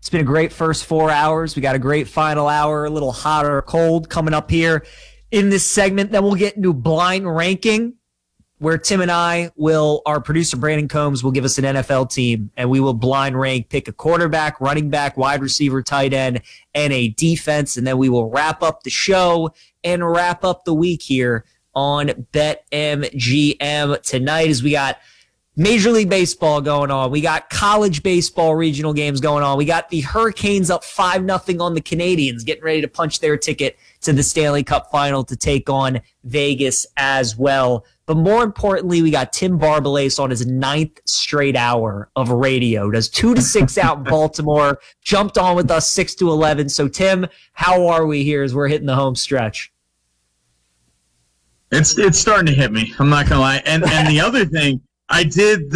It's been a great first 4 hours. We got a great final hour, a little hot or cold coming up here in this segment. Then we'll get into blind ranking, where Tim and our producer Brandon Combs will give us an NFL team, and we will blind rank, pick a quarterback, running back, wide receiver, tight end, and a defense. And then we will wrap up the show and wrap up the week here on BetMGM tonight, as we got Major League Baseball going on. We got college baseball regional games going on. We got the Hurricanes up 5-0 on the Canadians, getting ready to punch their ticket to the Stanley Cup final to take on Vegas as well. But more importantly, we got Tim Barbalace on his 9th straight hour of radio. Does 2 to 6 out in Baltimore. Jumped on with us 6 to 11. So, Tim, how are we here as we're hitting the home stretch? It's starting to hit me. I'm not gonna lie. And the other thing, I did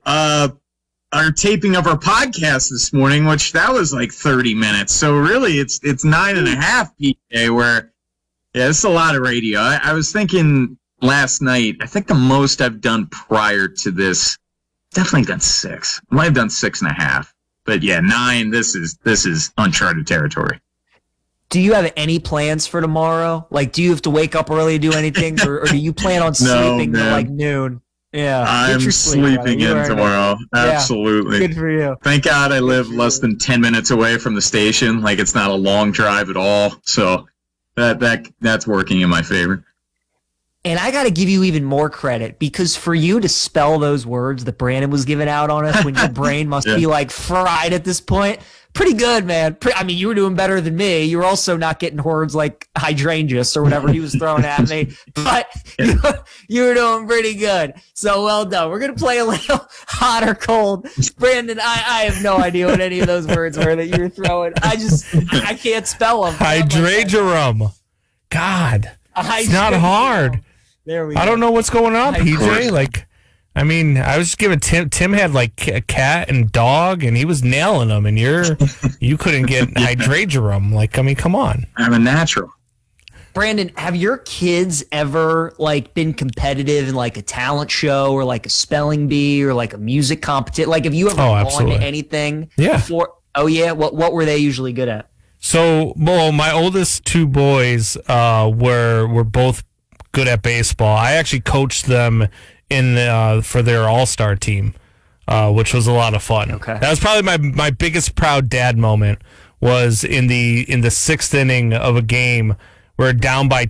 our taping of our podcast this morning, which that was like 30 minutes. So really, it's 9.5 PK. Where it's a lot of radio. I was thinking last night. I think the most I've done prior to this, definitely done 6. I might have done 6.5. But yeah, 9. This is uncharted territory. Do you have any plans for tomorrow? Like, do you have to wake up early to do anything, or do you plan on sleeping till like noon? Yeah, I'm sleeping in tomorrow. Absolutely. Yeah, good for you. Thank God I live less than 10 minutes away from the station. Like, it's not a long drive at all. So that's working in my favor. And I got to give you even more credit, because for you to spell those words that Brandon was giving out on us when your brain must be like fried at this point, pretty good, man. I mean, you were doing better than me. You were also not getting words like hydrangeas or whatever he was throwing at me, but you were doing pretty good. So well done. We're going to play a little hot or cold. Brandon, I have no idea what any of those words were that you were throwing. I can't spell them. Hydragerum. God, it's not hard. There we go. I don't know what's going on, PJ. Like, I mean, I was just giving Tim had like a cat and dog, and he was nailing them, and you couldn't get hydragerum. Like, I mean, come on. I'm a natural. Brandon, have your kids ever like been competitive in like a talent show or like a spelling bee or like a music competition? Like, have you ever gone to anything before? Oh yeah. What were they usually good at? So, well, my oldest 2 boys were both good at baseball. I actually coached them for their all-star team, which was a lot of fun. Okay. That was probably my biggest proud dad moment, was in the 6th inning of a game. We're down by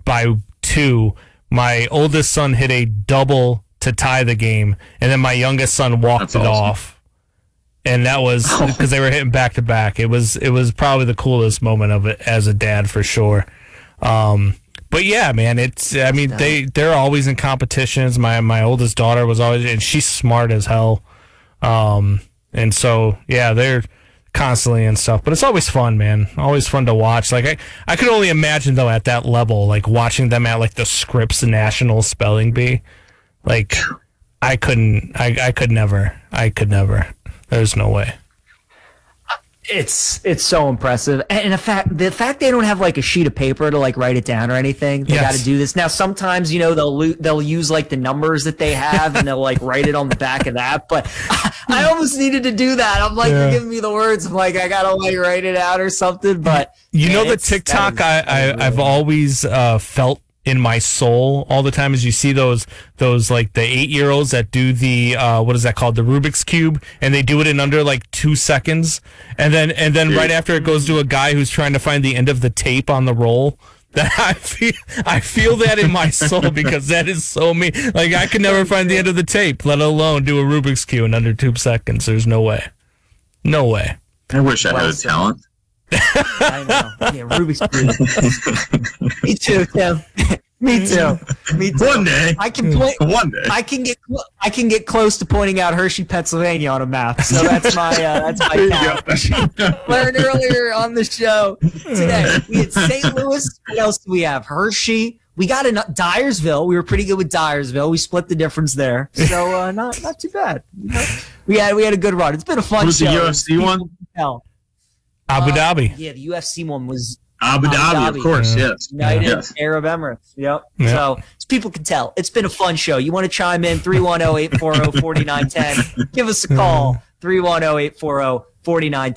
2. My oldest son hit a double to tie the game, and then my youngest son walked it off. And that was because they were hitting back to back. It was probably the coolest moment of it as a dad, for sure. But yeah, man, they're always in competitions. My oldest daughter was always, and she's smart as hell. And so yeah, they're constantly and stuff. But it's always fun, man. Always fun to watch. Like I could only imagine though at that level, like watching them at like the Scripps National Spelling Bee. Like I could never. There's no way. It's so impressive, and the fact they don't have like a sheet of paper to like write it down or anything. They got to do this now. Sometimes they'll use like the numbers that they have and they'll like write it on the back of that. But I almost needed to do that. I'm like, you're giving me the words. I'm like, I gotta like write it out or something. But the TikTok I've always felt in my soul all the time is you see those like the 8-year-olds that do the what is that called, the Rubik's Cube, and they do it in under like 2 seconds, and then right after it goes to a guy who's trying to find the end of the tape on the roll. That I feel that in my soul, because that is so me. Like, I could never find the end of the tape, let alone do a Rubik's Cube in under 2 seconds. There's no way. I wish I had a talent. I know. Yeah, Rubik's Cube. Me too, Tim. Me too. One day. I can get close to pointing out Hershey, Pennsylvania on a map. So that's my talent. Learned earlier on the show today. We had St. Louis. What else do we have? Hershey. We got in Dyersville. We were pretty good with Dyersville. We split the difference there. So not too bad. We had a good run. It's been a fun show. Was the UFC one? Abu Dhabi. Yeah, the UFC one was Abu Dhabi, of course, yes. United Arab Emirates. Yep. So people can tell. It's been a fun show. You want to chime in, 310-840-4910. Give us a call, 310-840-4910.